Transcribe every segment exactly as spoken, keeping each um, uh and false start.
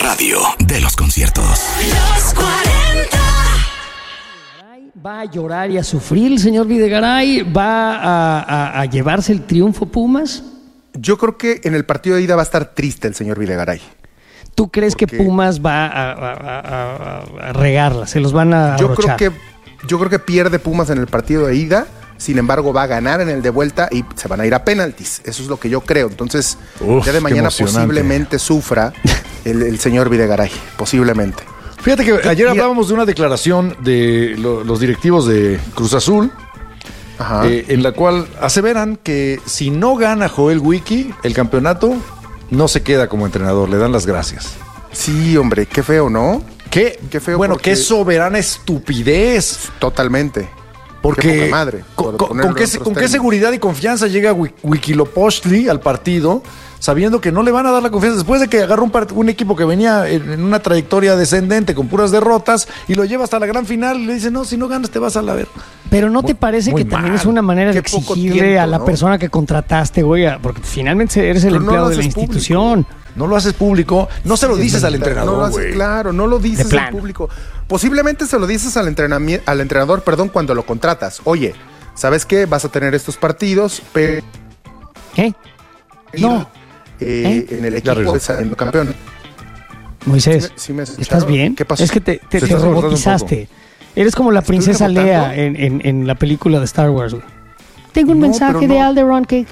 radio de los conciertos. Los cuarenta. ¿Va a llorar y a sufrir el señor Videgaray? ¿Va a, a, a llevarse el triunfo Pumas? Yo creo que en el partido de ida va a estar triste el señor Videgaray. ¿Tú crees Porque que Pumas va a, a, a, a, a regarla? ¿Se los van a yo abrochar? creo que Yo creo que pierde Pumas en el partido de ida, sin embargo va a ganar en el de vuelta y se van a ir a penaltis. Eso es lo que yo creo. Entonces, Uf, ya de mañana qué emocionante. posiblemente sufra el, el señor Videgaray, posiblemente. Fíjate que ayer hablábamos de una declaración de lo, los directivos de Cruz Azul, eh, en la cual aseveran que si no gana Joel Wiki el campeonato, no se queda como entrenador, le dan las gracias. Sí, hombre, qué feo, ¿no? Qué, qué feo. Bueno, porque... qué soberana estupidez. Totalmente. Porque qué poca madre, con, por con, con, qué, con qué seguridad y confianza llega Huitzilopochtli al partido, sabiendo que no le van a dar la confianza después de que agarra un, un equipo que venía en, en una trayectoria descendente con puras derrotas y lo lleva hasta la gran final y le dice, no, si no ganas te vas a la ver. Pero ¿no muy, te parece que mal. también es una manera de Qué poco exigirle tiempo, a la ¿no? persona que contrataste, güey? Porque finalmente eres el Pero no empleado lo de la haces institución. público. No lo haces público, no se lo dices al No lo entrenador, haces, güey. claro, no lo dices al público. Posiblemente se lo dices al, entrenami- al entrenador, perdón, cuando lo contratas. Oye, ¿sabes qué? Vas a tener estos partidos, pero... ¿Qué? No. Eh, ¿Eh? En el equipo de saliendo campeón. Moisés, ¿Sí me, sí me ¿estás bien? ¿Qué pasó? Es que te, te, Se te está cortando un robotizaste. Eres como la ¿Estoy princesa rebotando? Lea en, en, en la película de Star Wars, güey. Tengo un No, mensaje pero de no. Alderaan que...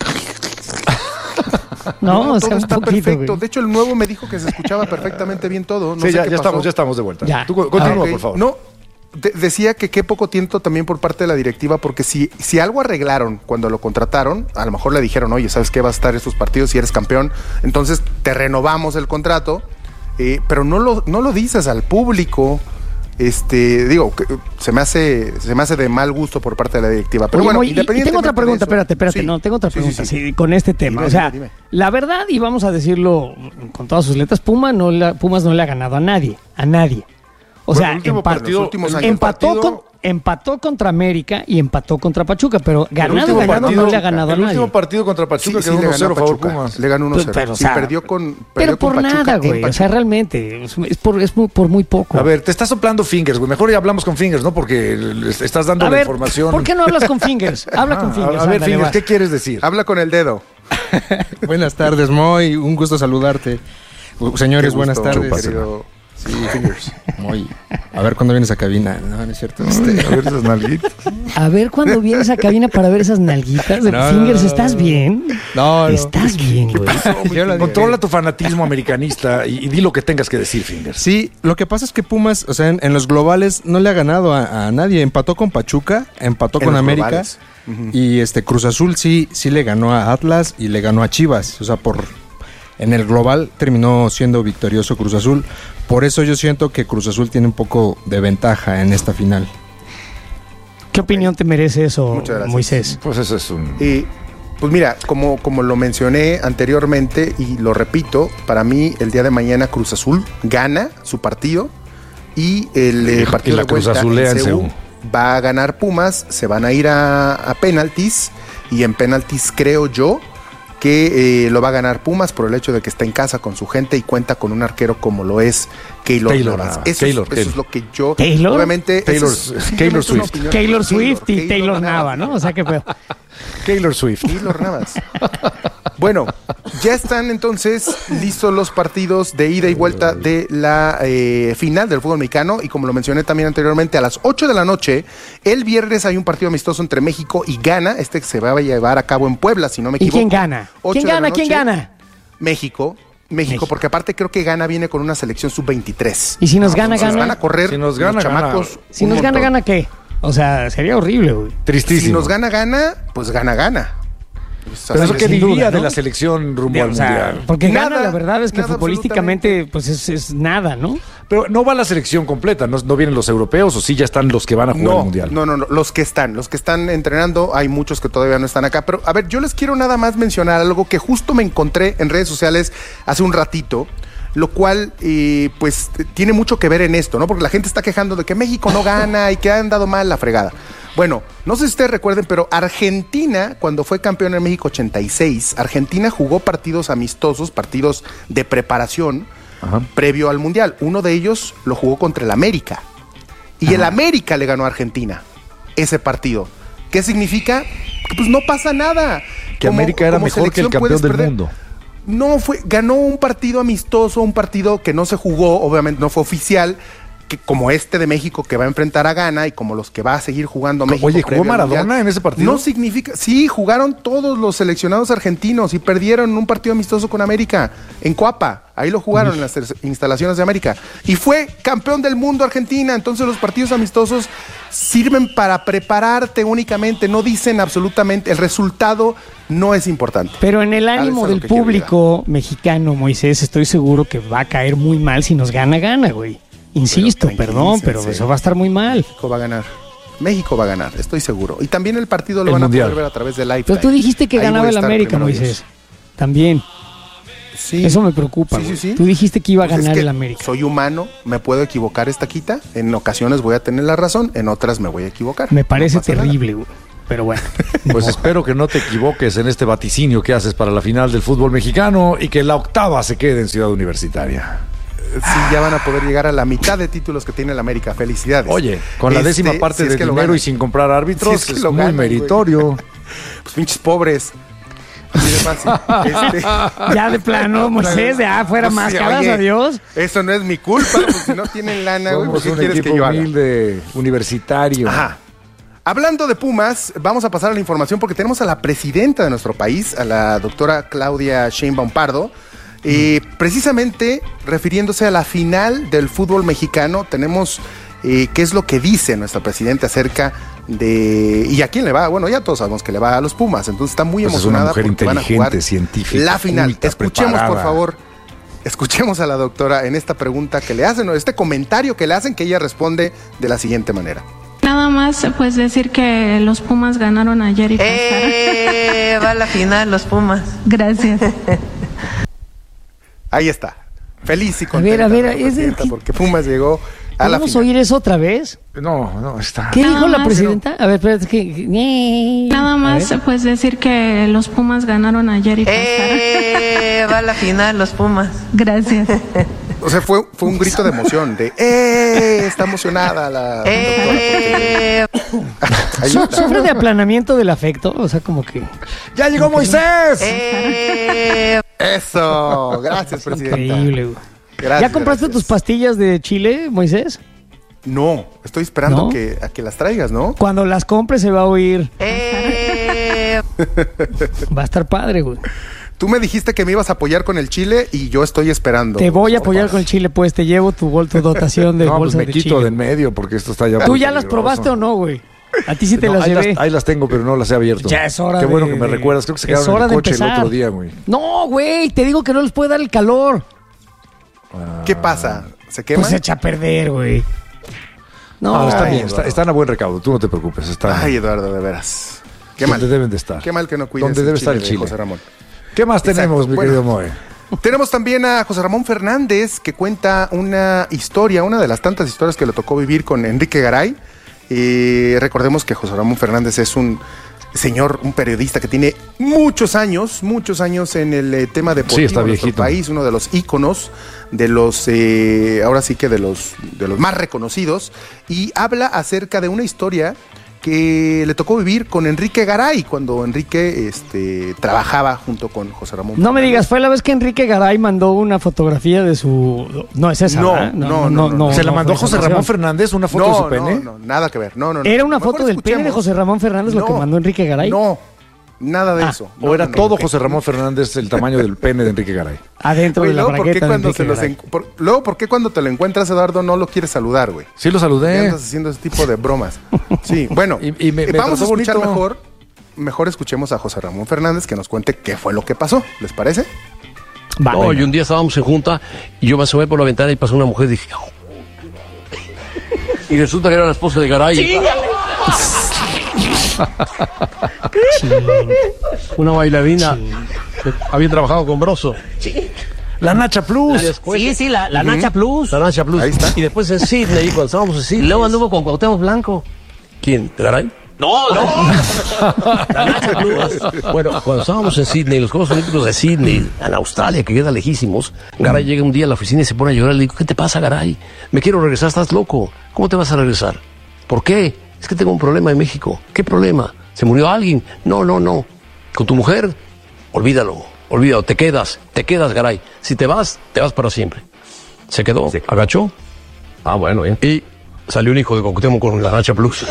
No, No, o sea, todo un está poquito, perfecto. güey. De hecho, el nuevo me dijo que se escuchaba perfectamente bien todo. No Sí, sé ya, qué ya pasó. estamos, ya estamos de vuelta. Ya. Tú continúa, Ah, ok. por favor. No, de- decía que qué poco tiempo también por parte de la directiva, porque si, si algo arreglaron cuando lo contrataron, a lo mejor le dijeron, oye, ¿sabes qué? Va a estar estos partidos si eres campeón, entonces te renovamos el contrato, eh, pero no lo, no lo dices al público. Este, digo, que se me hace, se me hace de mal gusto por parte de la directiva. Pero Oye, bueno, Moy, y- y independientemente tengo otra pregunta, de eso- espérate, espérate, Sí, no, tengo otra sí, sí, pregunta sí. sí, con este tema. Dime, o sea, dime, dime. la verdad, y vamos a decirlo con todas sus letras, Puma no le, Pumas no le ha ganado a nadie, a nadie. O Bueno, sea, el último empa- partido- los últimos el años. empató, partido- con, empató contra América y empató contra Pachuca, pero El ganado, último ganado partido- no le ha ganado a El nadie. último partido contra Pachuca Sí, sí, quedó le uno ganó cero a a favor Pachuca. Pumas. Le ganó uno cero. Pero, o Sí, sea, perdió con, Pero perdió con por Pachuca nada, en güey. O Pachuca. sea, realmente, es, es por, es muy, por muy poco. A ver, te estás soplando fingers, güey. Mejor ya hablamos con fingers, ¿no? Porque les estás dando A la ver, información. ¿por qué no hablas con Fingers? Habla Ah, con Fingers. a ver, ándale, fingers, vas. ¿qué quieres decir? Habla con el dedo. Buenas tardes, Moy. Un gusto saludarte. Uh, Señores, Qué buenas gusto, tardes. querido. Sí, Fingers. Moy, a ver cuándo vienes a cabina. No, no es cierto. Este, A ver esas nalguitas. A ver cuando vienes a cabina para ver esas nalguitas de No, Fingers. no, no, ¿Estás no. bien? No, no. ¿Estás bien, güey? Yo lo Controla tu fanatismo americanista y, y di lo que tengas que decir, fingers. Sí, lo que pasa es que Pumas, o sea, en, en los globales no le ha ganado a, a nadie. Empató con Pachuca, empató En con los América. globales. Ujú. Y este Cruz Azul sí, sí le ganó a Atlas y le ganó a Chivas. O sea, por en el global terminó siendo victorioso Cruz Azul. Por eso yo siento que Cruz Azul tiene un poco de ventaja en esta final. ¿Qué opinión te merece eso, Muchas gracias. Moisés? Pues eso es un... Y pues mira, como, como lo mencioné anteriormente y lo repito, para mí el día de mañana Cruz Azul gana su partido y el eh, Y partido la de vuelta Cruz Azulea en en Seúl Seúl. va a ganar Pumas, se van a ir a, a penaltis y en penaltis creo yo que eh, lo va a ganar Pumas por el hecho de que está en casa con su gente y cuenta con un arquero como lo es Keylor Taylor, Navas. ah, Eso, Taylor, es, eso Taylor. es lo que yo... ¿Taylor? Obviamente... Taylor- eso es Taylor simplemente una Swift. opinión. Taylor Swift y Taylor Taylor Nava, ¿no? O sea, qué pedo. Taylor Swift. Keylor Navas. Bueno, ya están entonces listos los partidos de ida y vuelta de la eh, final del fútbol mexicano y como lo mencioné también anteriormente, a las ocho de la noche, el viernes hay un partido amistoso entre México y Ghana, este que se va a llevar a cabo en Puebla, si no me ¿Y equivoco. quién gana? ocho ¿Quién de la gana? ¿Quién noche, gana? México. México, México. porque aparte creo que Ghana viene con una selección sub veintitrés. ¿Y si nos gana, Entonces gana? van a correr Si nos gana, los chamacos. gana. Si un nos gana, montón. ¿gana qué? O sea, sería horrible, güey. Tristísimo. Si nos gana, gana, pues gana, gana. Pues Pero así eso que es. sin diría duda, de ¿no? la selección rumbo al O sea, mundial. porque Nada, gana, la verdad es que nada, futbolísticamente, pues es, es nada, ¿no? Pero no va la selección completa, no, no vienen los europeos o sí ya están los que van a jugar No, el mundial. no, no, no, los que están, los que están entrenando, hay muchos que todavía no están acá, pero a ver, yo les quiero nada más mencionar algo que justo me encontré en redes sociales hace un ratito, lo cual eh, pues t- tiene mucho que ver en esto, ¿no? Porque la gente está quejando de que México no gana y que han dado mal la fregada. Bueno, no sé si ustedes recuerden, pero Argentina, cuando fue campeón en México ochenta y seis, Argentina jugó partidos amistosos, partidos de preparación Ajá. previo al Mundial. Uno de ellos lo jugó contra el América. Y Ajá. el América le ganó a Argentina ese partido. ¿Qué significa? Que pues no pasa nada. Que como, América era mejor que el campeón del perder. mundo. No, fue, ganó un partido amistoso, un partido que no se jugó, obviamente no fue oficial, que como este de México que va a enfrentar a Ghana y como los que va a seguir jugando México. Oye, ¿jugó Maradona en ese partido? No significa, sí, jugaron todos los seleccionados argentinos y perdieron un partido amistoso con América en Coapa. Ahí lo jugaron Uf. en las instalaciones de América. Y fue campeón del mundo Argentina. Entonces los partidos amistosos sirven para prepararte únicamente, no dicen absolutamente, el resultado no es importante. Pero en el ánimo del público mexicano, Moisés, estoy seguro que va a caer muy mal si nos gana, gana, güey. Insisto, pero perdón, pero eso va a estar muy mal. México va a ganar. México va a ganar, estoy seguro. Y también el partido lo el van mundial. a poder ver a través de Live. Pero tú dijiste que Ahí ganaba el América, Moisés. Dios. También. Sí. Eso me preocupa. Sí, sí, sí. Tú dijiste que iba a pues ganar es que el América. Soy humano, me puedo equivocar esta quita. En ocasiones voy a tener la razón, en otras me voy a equivocar. Me parece no terrible, güey. Pero bueno. Pues no. espero que no te equivoques en este vaticinio que haces para la final del fútbol mexicano y que la octava se quede en Ciudad Universitaria. Sí, ya van a poder llegar a la mitad de títulos que tiene el América. Felicidades. Oye, con la este, décima parte si de dinero ganan. y sin comprar árbitros, si es, que es lo muy ganan, meritorio. Güey. Pues pinches pobres. Así de fácil. Este... Ya de plano, Moisés, ya fuera pues, máscaras, oye, adiós. Eso no es mi culpa, pues si no tienen lana, güey, ¿qué un quieres equipo que yo haga? humilde, universitario. Ajá. Hablando de Pumas, vamos a pasar a la información porque tenemos a la presidenta de nuestro país, a la doctora Claudia Sheinbaum Pardo. Eh, precisamente refiriéndose a la final del fútbol mexicano, tenemos eh, qué es lo que dice nuestra presidenta acerca de... ¿Y a quién le va? Bueno, ya todos sabemos que le va a los Pumas, entonces está muy pues emocionada es una mujer porque van a jugar científica, la final. Culta, Escuchemos, preparada. por favor, escuchemos a la doctora en esta pregunta que le hacen, o este comentario que le hacen, que ella responde de la siguiente manera. Nada más, pues decir que los Pumas ganaron ayer y ¡Eh! Va a la final los Pumas. Gracias. Ahí está. Feliz y contenta. A ver, a ver, es de... porque Pumas llegó a la final. ¿Podemos oír eso otra vez? No, no, está. ¿Qué Nada dijo la más, presidenta? A ver, espérate, que... Nada más, pues decir que los Pumas ganaron ayer y ¡Eh! Va a la final los Pumas. Gracias. O sea, fue, fue un grito de emoción, de ¡eh! Está emocionada la ¡Eh! doctora. ¿Sufre de aplanamiento del afecto? O sea, como que... ¡Ya llegó Moisés! ¡Eh! Eso, gracias, presidenta. Increíble, güey. Gracias, ¿Ya compraste gracias. tus pastillas de chile, Moisés? No, estoy esperando ¿No? que, a que las traigas, ¿no? Cuando las compres se va a oír. ¡Eh! Va a estar padre, güey. Tú me dijiste que me ibas a apoyar con el chile y yo estoy esperando. Te voy a apoyar con el chile, pues te llevo tu, bol, tu dotación de no, bolsas pues me de quito chile. de en medio porque esto está ya ¿Tú muy ya las peligroso. probaste o no, güey? A ti sí te No, las ahí, llevé. las, ahí las tengo, pero no las he abierto. Ya es hora Qué de... bueno que me recuerdas. Creo que se es quedaron hora en el de coche el empezar. otro día, güey. No, güey, te digo que no les puede dar el calor. ¿Qué pasa? ¿Se quema? Pues se echa a perder, güey. No, No, está Ay, bien, está- están a buen recaudo. Tú no te preocupes. Están Ay, Eduardo, de veras. Qué donde mal. deben de estar. Qué mal que no cuides Donde debe estar el de chile. José Ramón. ¿Qué más Exacto. tenemos, mi Bueno. querido Moe? Tenemos también a José Ramón Fernández, que cuenta una historia, una de las tantas historias que le tocó vivir con Enrique Garay. Eh, recordemos que José Ramón Fernández es un señor, un periodista que tiene muchos años, muchos años en el eh, tema deportivo Sí, está de nuestro viejito. país, uno de los íconos, de los, eh, ahora sí que de los, de los más reconocidos, y habla acerca de una historia que le tocó vivir con Enrique Garay, cuando Enrique este, trabajaba junto con José Ramón No me Fernández. digas, fue la vez que Enrique Garay mandó una fotografía de su... No, es esa, No, ¿verdad? no, no, no. ¿Se la no mandó fue José esa Ramón ocasión. Fernández una foto no, de su pene? No, no, nada que ver. No, no, no. ¿Era una Mejor foto del pene de escuchemos. José Ramón Fernández lo que No, mandó Enrique Garay? No, nada de Ah, eso. ¿O No, era no, no. todo José Ramón Fernández el tamaño del pene de Enrique Garay? Adentro Güey, de la luego, ¿por qué bragueta de cuando Enrique se los Garay. en- por- luego, ¿por qué cuando te lo encuentras, Eduardo, no lo quieres saludar, güey? Sí lo ¿Qué saludé. andas haciendo ese tipo de bromas? Sí, bueno, Y- y me- eh, me vamos a trató escuchar bonito. mejor, mejor escuchemos a José Ramón Fernández que nos cuente qué fue lo que pasó. ¿Les parece? Va, No, venga. y un día estábamos en junta y yo me asomé por la ventana y pasó una mujer y dije... "Oh". Y resulta que era la esposa de Garay. Una bailarina que había trabajado con Broso. La Nacha Plus. Sí, sí, la, la Nacha Plus. La Nacha Plus. Ahí está. Y después en Sydney, cuando estábamos en Sydney. Y luego anduvo con Cuauhtémoc Blanco. ¿Quién? ¿Garay? No, no. La Nacha Plus. Bueno, cuando estábamos en Sydney, los Juegos Olímpicos de Sydney, en Australia, que queda lejísimos, Garay llega un día a la oficina y se pone a llorar. Le digo, ¿qué te pasa, Garay? Me quiero regresar, estás loco. ¿Cómo te vas a regresar? ¿Por qué? Es que tengo un problema en México. ¿Qué problema? ¿Se murió alguien? No, no, no. ¿Con tu mujer? Olvídalo, olvídalo. Te quedas, te quedas, Garay. Si te vas, te vas para siempre. Se quedó, sí. Agachó. Ah, bueno, bien. Y salió un hijo de Cuauhtémoc con la Nacha Plus.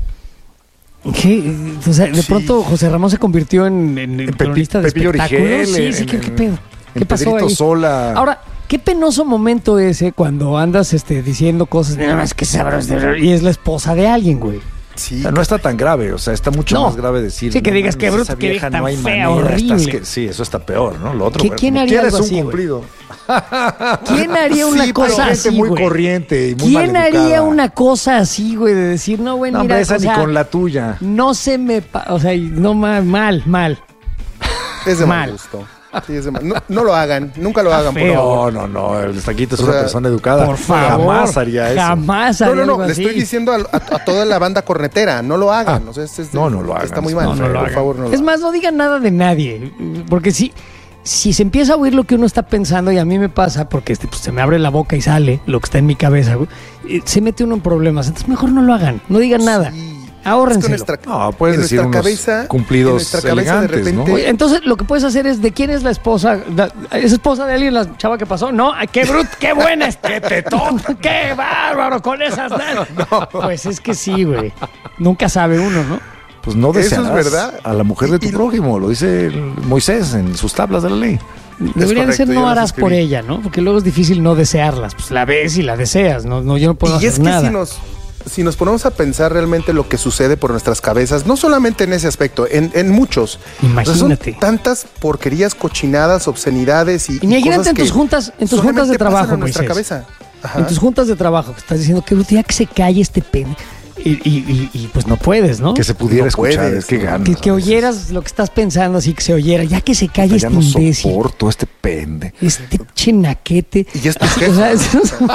¿Qué? O sea, de Sí. pronto José Ramón se convirtió en, en, en Pepi- cronista de Pepillo espectáculos. Origel, Sí, en- sí, ¿qué, en- qué pedo? ¿Qué en pasó Pedrito ahí? Sola. Ahora, qué penoso momento ese cuando andas este, diciendo cosas, nada más que sabrás de... y es la esposa de alguien, güey. Sí, O sea, no está tan grave, o sea, está mucho No. más grave decir. Sí, que no digas, mames, qué bruto, esa qué vieja vieja tan no hay fea, manera, estás horrible. que- sí, eso está peor, ¿no? Lo otro, ¿Qué- bueno, quién como haría quieras algo un así, güey? cumplido. ¿Quién haría una Sí, cosa pero gente así, muy güey? corriente y muy ¿Quién haría maleducada. una cosa así, güey, de decir, no, güey, No, mira, hombre, esa o ni sea, con la tuya. no se me... pa- o sea, y no, mal, mal, mal. es de mal mal. gusto. Sí, es de mal- no, no lo hagan, nunca lo hagan, por feo. favor. No, no, no, el Estaquito es O una sea, persona educada. Por favor. Jamás haría eso. Jamás No, haría no, no, algo le así. estoy diciendo a, a- a toda la banda cornetera, no lo hagan. Ah, o sea, este es de- no, no lo hagan. Está muy mal, No, no lo por hagan. favor, no lo Es más, no digan nada de nadie, porque si, si se empieza a oír lo que uno está pensando, y a mí me pasa, porque este, pues, se me abre la boca y sale lo que está en mi cabeza, güey, y se mete uno en problemas. Entonces mejor no lo hagan, no digan nada. Sí. Ahórrenselo. Es que nuestra- No, puedes en decir nuestra unos cabeza, cumplidos en nuestra cabeza de elegantes, repente, ¿no? Oye, entonces lo que puedes hacer es, ¿de quién es la esposa? La- ¿Es esposa de alguien la chava que pasó? No, ay, qué brut, qué buena es, qué tetón, qué bárbaro con esas nalgas. Pues es que sí, güey. Nunca sabe uno, ¿no? Pues no Eso es desearás verdad. a la mujer de tu Y- y- prójimo, lo dice el Moisés en sus tablas de la ley. Deberían correcto, ser yo no las harás por escribí. ella, ¿no? Porque luego es difícil no desearlas. Pues la ves y la deseas, no, no yo no puedo Y hacer es que nada. si nos, si nos ponemos a pensar realmente lo que sucede por nuestras cabezas, no solamente en ese aspecto, en, en muchos. Imagínate. O sea, son tantas porquerías, cochinadas, obscenidades y, y Imagínate cosas en tus que juntas, en tus solamente juntas de pasan trabajo, en nuestra Moisés. cabeza. Ajá. En tus juntas de trabajo, que estás diciendo que ya que se calle este pen. Y, y- y- y, pues no puedes, ¿no? Que se pudiera No escuchar, puedes, es que ¿no? ganas. Que, que oyeras lo que estás pensando, así que se oyera. Ya que se calle Ya este no imbécil. soporto este pende. Este chinaquete. Y ya es tu O jefe. sea, es,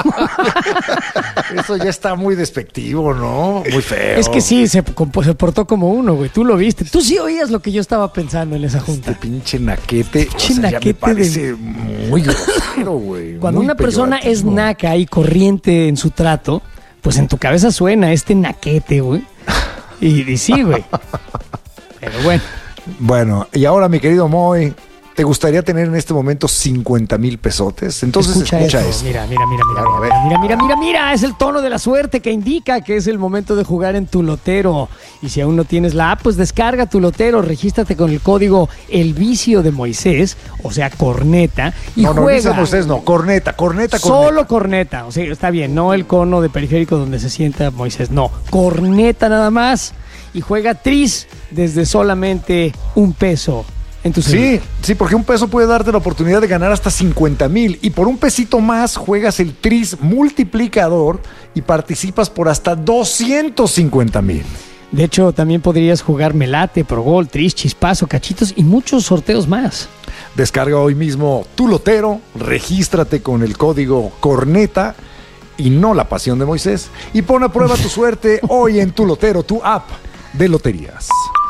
Eso ya está muy despectivo, ¿no? Muy feo. es que sí, se, compo- se portó como uno, güey. Tú lo viste. Tú sí oías lo que yo estaba pensando en esa Este junta. pinche naquete. o Pinche sea, ya me naquete parece muy grosero, güey. Cuando muy una persona es peyorativo. naca y corriente en su trato, pues en tu cabeza suena este naquete, güey. Y, y sí, güey. Pero bueno. Bueno, y ahora, mi querido Moy, ¿te gustaría tener en este momento cincuenta mil pesotes? Entonces escucha, esto. esto. Mira, mira, mira, mira, Claro, a mira, ver. mira, mira, mira, mira, es el tono de la suerte que indica que es el momento de jugar en tu lotero. Y si aún no tienes la app, pues descarga tu lotero, regístrate con el código El Vicio de Moisés, o sea, corneta, y No, no, juega. dice Moisés, no, corneta, corneta, corneta. Solo corneta, o sea, está bien, no el cono de periférico donde se sienta Moisés, no, corneta nada más, y juega tris desde solamente un peso en tu celular. Sí, sí, porque un peso puede darte la oportunidad de ganar hasta cincuenta mil. Y por un pesito más juegas el tris multiplicador y participas por hasta doscientos cincuenta mil. De hecho, también podrías jugar Melate, Pro Gol, Tris, Chispazo, Cachitos y muchos sorteos más. Descarga hoy mismo tu lotero, regístrate con el código corneta y no la pasión de Moisés. Y pon a prueba tu suerte hoy en tu lotero, tu app de loterías.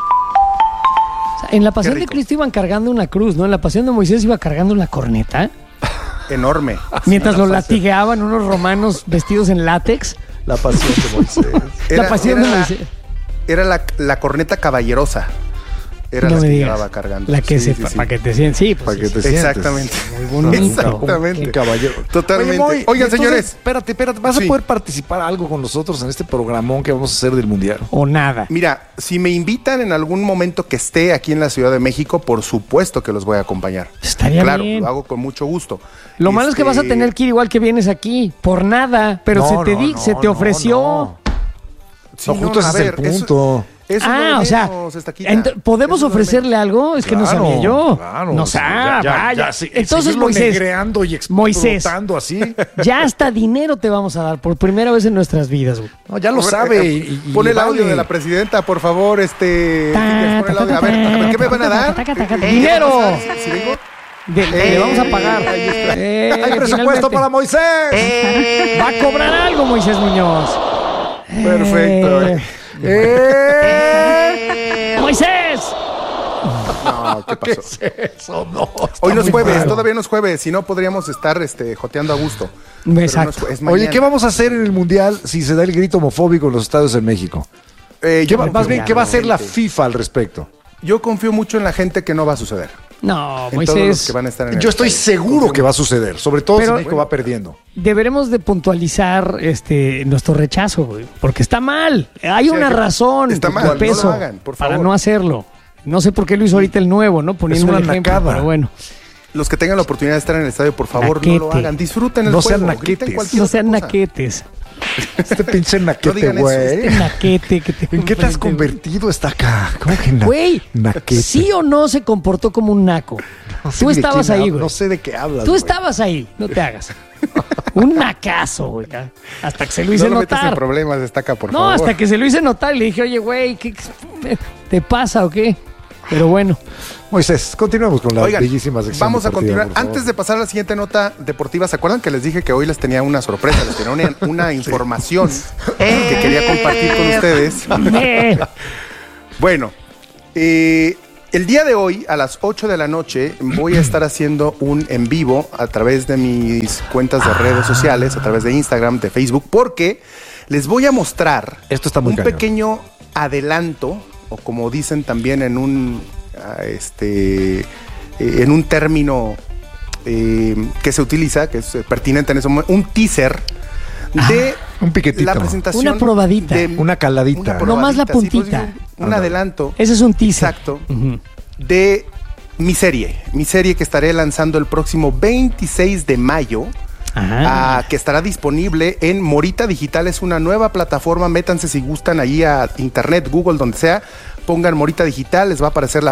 O sea, en la Pasión Qué de rico. Cristo iban cargando una cruz, ¿no? En la Pasión de Moisés iba cargando una corneta, Enorme. mientras lo latigueaban unos romanos vestidos en látex. La pasión de Moisés. Era- la Pasión era de la- Moisés. Era la, la corneta caballerosa. Era No la me que digas. llevaba cargando. La que Sí, se, sí, sí. para que te sientas. Sí, pues Para que sí, te sí. sientes. Exactamente. Muy bonito. Exactamente. Un caballero. Totalmente. Oye, Moy, Oigan, entonces, señores. Espérate, espérate. ¿Vas Sí. a poder participar algo con nosotros en este programón que vamos a hacer del Mundial? O nada. Mira, si me invitan en algún momento que esté aquí en la Ciudad de México, por supuesto que los voy a acompañar. Estaría claro, bien. lo hago con mucho gusto. Lo malo es que vas a Este, tener que ir igual que vienes aquí, por nada, pero No, se te no, di, no, se te no, ofreció. no. sí, No, justo a ese es el ver, eso- punto. eso es Ah, lo o sea, menos, Estaquita. ent- ¿podemos Eso es lo ofrecerle menos. algo? Es que no Claro, sabía yo. claro. No Sí, sabía, ya, ya, vaya. ya, sí, Entonces, seguirlo Moisés, negreando y Moisés, explotando así. ya hasta dinero te vamos a dar por primera vez en nuestras vidas, güey. No, ya lo A ver, sabe. eh, y- y- Pon y el audio vale. de la presidenta, por favor, este. Ta, Fingers, pon el ta, audio. ta, A ver, a ver, ¿qué me van a ta, dar? ta, ta, ta, ta, ¿Qué ¡dinero! me van a dar? Si vengo- De- Eh, le vamos a pagar. ahí está. Eh, Hay presupuesto finalmente. para Moisés. Eh, Va a cobrar algo, Moisés Muñoz. Perfecto. Eh, ¡Eh! No, ¿qué pasó? Eso no. Hoy no es muy jueves, raro. todavía no es jueves, si no podríamos estar este, joteando a gusto. Pero Exacto. no es- es Oye, mañana. ¿qué vamos a hacer en el Mundial si se da el grito homofóbico en los estadios de México? Eh, ¿Qué yo va- confío más bien, ¿qué va a hacer la gente. FIFA al respecto? Yo confío mucho en la gente que no va a suceder. No, En todos los Moisés. que van a estar en el Yo estoy estadio. seguro Confío que va a suceder, sobre todo Pero- si México va perdiendo. Deberemos de puntualizar este nuestro rechazo, güey, porque está mal. Hay una que- razón está de mal, no lo peso hagan, por para favor. no hacerlo. No sé por qué lo hizo ahorita el nuevo, ¿no? Poniendo una el ejemplo, nacada. pero bueno. Los que tengan la oportunidad de estar en el estadio, por favor, no lo Naquete. hagan. Disfruten el No juego. sean griten naquetes. cualquier No otra sean cosa. naquetes. Este pinche naquete, digan eso, güey. Este naquete que te ¿En qué te has enfrente, convertido esta acá? ¿Cómo que na Güey, naquete? ¿sí o no se comportó como un naco? No sé Tú de estabas quién ahí, hab- güey. No sé de qué hablas. Tú güey. estabas ahí, no te hagas. Un nacazo, güey. Hasta que se lo hice No lo metas en notar. problemas, destaca, por No, favor. hasta que se lo hice notar y le dije, oye, güey, ¿qué qué te pasa o qué? Pero bueno, Moisés, continuemos con la Oigan, bellísima sección vamos a deportiva, continuar. por favor. Antes de pasar a la siguiente nota deportiva, ¿se acuerdan que les dije que hoy les tenía una sorpresa? Les tenía una, una información que quería compartir con ustedes. eh, Bueno, eh, el día de hoy a las ocho de la noche voy a estar haciendo un en vivo a través de mis cuentas de redes sociales, a través de Instagram, de Facebook, porque les voy a mostrar Esto está muy un cañón. pequeño adelanto, o como dicen también en un ah, este eh, en un término eh, que se utiliza, que es eh, pertinente en ese momento, un teaser de un piquetito. la presentación, Una probadita. de- Una caladita. una Nomás la probadita, sí, pues, puntita. un, un adelanto. ese es un teaser. Exacto. Ujú. De mi serie, mi serie que estaré lanzando el próximo veintiséis de mayo, Ajá. ah, que estará disponible en Morita Digital. Es una nueva plataforma, métanse si gustan ahí a internet, Google, donde sea, pongan Morita Digital, les va a aparecer la